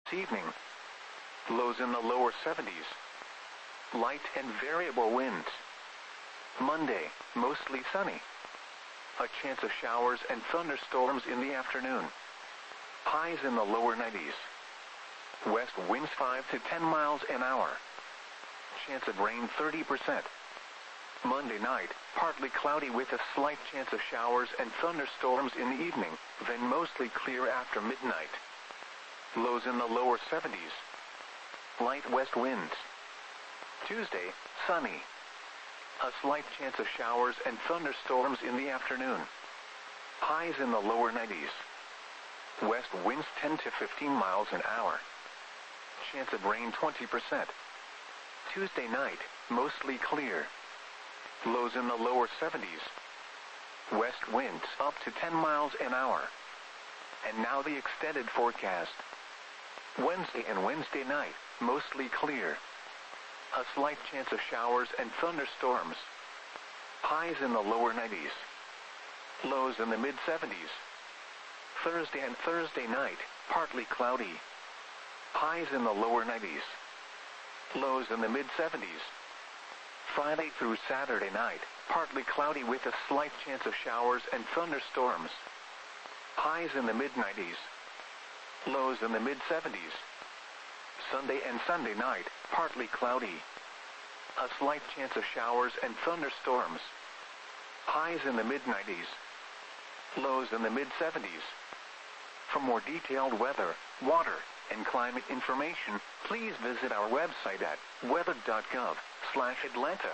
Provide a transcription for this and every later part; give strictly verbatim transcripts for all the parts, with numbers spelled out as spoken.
Evening. Lows in the lower seventies. Light and variable winds. Monday, mostly sunny. A chance of showers and thunderstorms in the afternoon. Highs in the lower nineties. West winds five to ten miles an hour. Chance of rain thirty percent. Monday night, partly cloudy with a slight chance of showers and thunderstorms in the evening, then mostly clear after midnight. Lows in the lower seventies. Light west winds. Tuesday, sunny. A slight chance of showers and thunderstorms in the afternoon. Highs in the lower nineties. West winds ten to fifteen miles an hour. Chance of rain twenty percent. Tuesday night, mostly clear. Lows in the lower seventies. West winds up to ten miles an hour. And now the extended forecast. Wednesday and Wednesday night, mostly clear. A slight chance of showers and thunderstorms. Highs in the lower nineties. Lows in the mid seventies. Thursday and Thursday night, partly cloudy. Highs in the lower nineties. Lows in the mid seventies. Friday through Saturday night, partly cloudy with a slight chance of showers and thunderstorms. Highs in the mid nineties. Lows in the mid seventies. Sunday and Sunday night, partly cloudy. A slight chance of showers and thunderstorms. Highs in the mid nineties. Lows in the mid seventies. For more detailed weather, water, and climate information, please visit our website at weather dot gov slash Atlanta.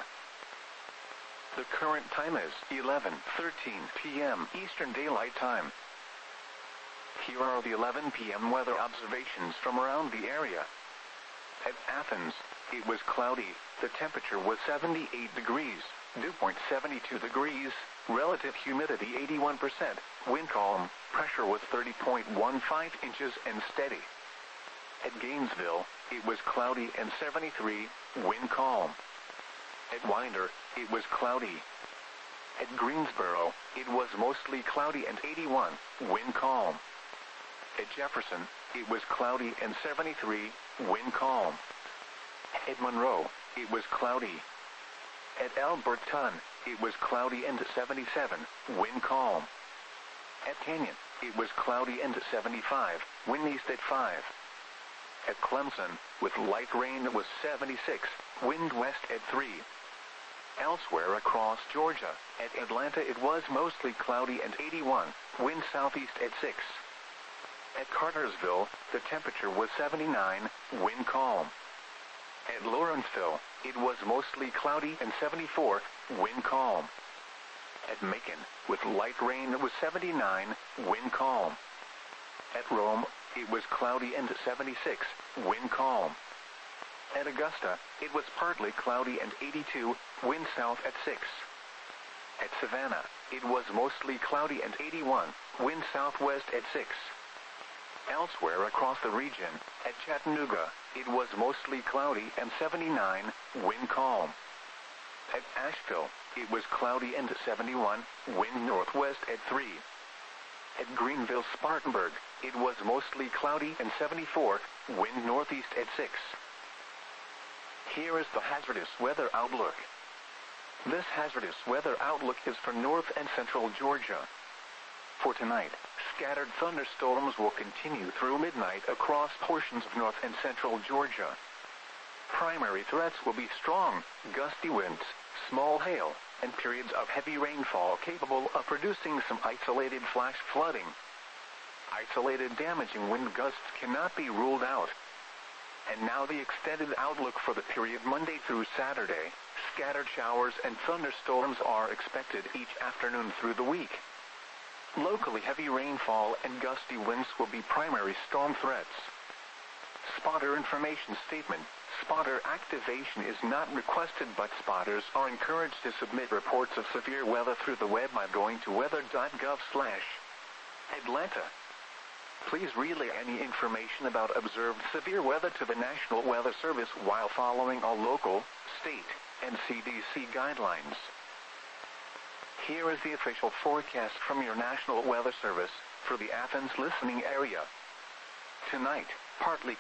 The current time is eleven thirteen p m Eastern Daylight Time. Here are the eleven p m weather observations from around the area. At Athens, it was cloudy, the temperature was seventy-eight degrees, dew point seventy-two degrees, relative humidity eighty-one percent, wind calm, pressure was thirty point one five inches and steady. At Gainesville, it was cloudy and seventy-three, wind calm. At Winder, it was cloudy. At Greensboro, it was mostly cloudy and eighty-one, wind calm. At Jefferson, it was cloudy and seventy-three, wind calm. At Monroe, it was cloudy. At Alberton, it was cloudy and seventy-seven, wind calm. At Canyon, it was cloudy and seventy-five, wind east at five. At Clemson, with light rain was seventy-six, wind west at three. Elsewhere across Georgia, at Atlanta it was mostly cloudy and eighty-one, wind southeast at six. At Cartersville, the temperature was seventy-nine, wind calm. At Lawrenceville, it was mostly cloudy and seventy-four, wind calm. At Macon, with light rain was seventy-nine, wind calm. At Rome, it was cloudy and seventy-six, wind calm. At Augusta, it was partly cloudy and eighty-two, wind south at six. At Savannah, it was mostly cloudy and eighty-one, wind southwest at six. Elsewhere across the region, at Chattanooga, it was mostly cloudy and seventy-nine, wind calm. At Asheville, it was cloudy and seventy-one, wind northwest at three. At Greenville-Spartanburg, it was mostly cloudy and seventy-four, wind northeast at six. Here is the hazardous weather outlook. This hazardous weather outlook is for north and central Georgia. For tonight, scattered thunderstorms will continue through midnight across portions of north and central Georgia. Primary threats will be strong, gusty winds, small hail, and periods of heavy rainfall capable of producing some isolated flash flooding. Isolated damaging wind gusts cannot be ruled out. And now the extended outlook for the period Monday through Saturday. Scattered showers and thunderstorms are expected each afternoon through the week. Locally heavy rainfall and gusty winds will be primary storm threats. Spotter information statement. Spotter activation is not requested, but spotters are encouraged to submit reports of severe weather through the web by going to weather dot gov slash Atlanta. Please relay any information about observed severe weather to the National Weather Service while following all local, state, and C D C guidelines. Here is the official forecast from your National Weather Service for the Athens listening area. Tonight, partly